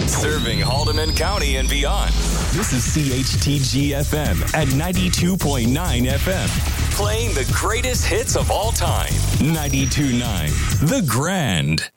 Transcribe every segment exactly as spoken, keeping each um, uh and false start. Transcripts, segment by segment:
Serving Haldeman County and beyond. This is C H T G F M at ninety-two point nine F M. Playing the greatest hits of all time. ninety-two point nine The Grand.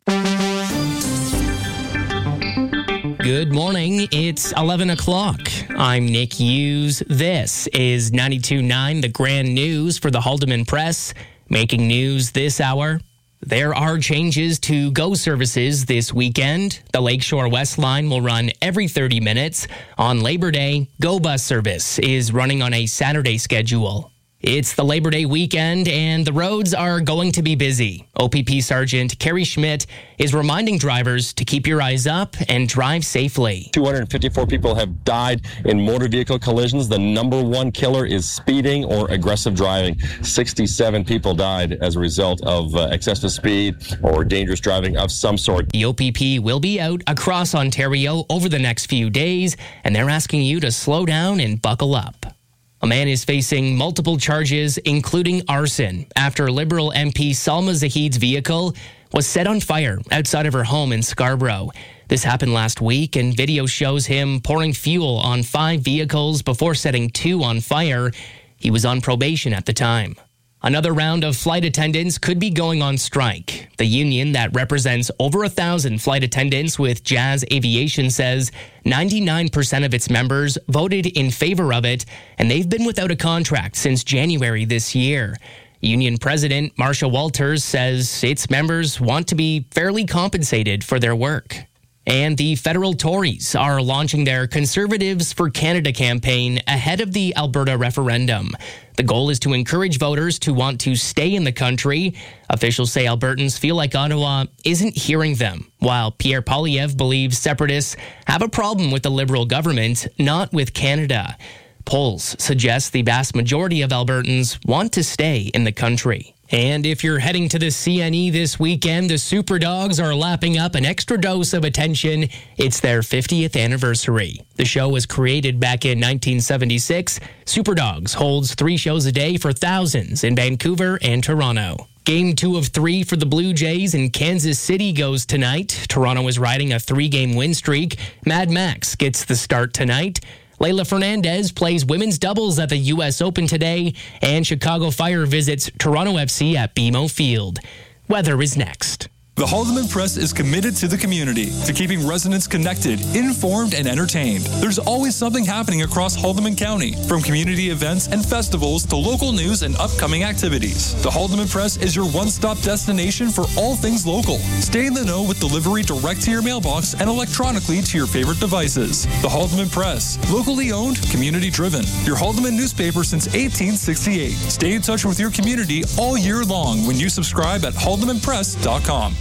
Good morning. It's eleven o'clock. I'm Nick Hughes. This is ninety-two point nine The Grand News for the Haldeman Press. Making news this hour. There are changes to GO services this weekend. The Lakeshore West Line will run every thirty minutes. On Labor Day, GO Bus service is running on a Saturday schedule. It's the Labor Day weekend, and the roads are going to be busy. O P P Sergeant Kerry Schmidt is reminding drivers to keep your eyes up and drive safely. two hundred fifty-four people have died in motor vehicle collisions. The number one killer is speeding or aggressive driving. sixty-seven people died as a result of uh, excessive speed or dangerous driving of some sort. The O P P will be out across Ontario over the next few days, and they're asking you to slow down and buckle up. A man is facing multiple charges, including arson, after Liberal M P Salma Zahid's vehicle was set on fire outside of her home in Scarborough. This happened last week, and video shows him pouring fuel on five vehicles before setting two on fire. He was on probation at the time. Another round of flight attendants could be going on strike. The union that represents over a thousand flight attendants with Jazz Aviation says ninety-nine percent of its members voted in favor of it, and they've been without a contract since January this year. Union President Marsha Walters says its members want to be fairly compensated for their work. And the federal Tories are launching their Conservatives for Canada campaign ahead of the Alberta referendum. The goal is to encourage voters to want to stay in the country. Officials say Albertans feel like Ottawa isn't hearing them, while Pierre Poilievre believes separatists have a problem with the Liberal government, not with Canada. Polls suggest the vast majority of Albertans want to stay in the country. And if you're heading to the C N E this weekend, the Superdogs are lapping up an extra dose of attention. It's their fiftieth anniversary. The show was created back in nineteen seventy-six. Superdogs holds three shows a day for thousands in Vancouver and Toronto. Game two of three for the Blue Jays in Kansas City goes tonight. Toronto is riding a three-game win streak. Mad Max gets the start tonight. Leylah Fernandez plays women's doubles at the U S Open today, and Chicago Fire visits Toronto F C at B M O Field. Weather is next. The Haldeman Press is committed to the community, to keeping residents connected, informed, and entertained. There's always something happening across Haldeman County, from community events and festivals to local news and upcoming activities. The Haldeman Press is your one-stop destination for all things local. Stay in the know with delivery direct to your mailbox and electronically to your favorite devices. The Haldeman Press, locally owned, community-driven. Your Haldeman newspaper since eighteen sixty-eight. Stay in touch with your community all year long when you subscribe at haldeman press dot com.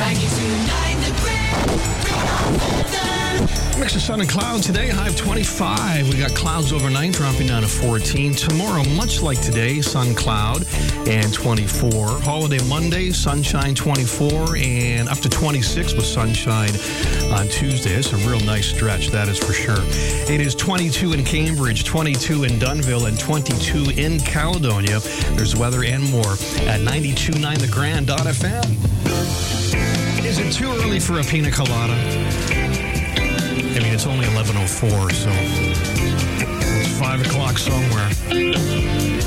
Mix of sun and cloud today, high of twenty-five. We got clouds overnight, dropping down to fourteen. Tomorrow, much like today, sun, cloud, and twenty-four. Holiday Monday, sunshine, twenty-four, and up to twenty-six with sunshine on Tuesday. It's a real nice stretch, that is for sure. It is twenty-two in Cambridge, twenty-two in Dunnville, and twenty-two in Caledonia. There's weather and more at ninety-two point nine the grand dot f m. Is it too early for a pina colada? I mean, it's only eleven oh four, so it's five o'clock somewhere.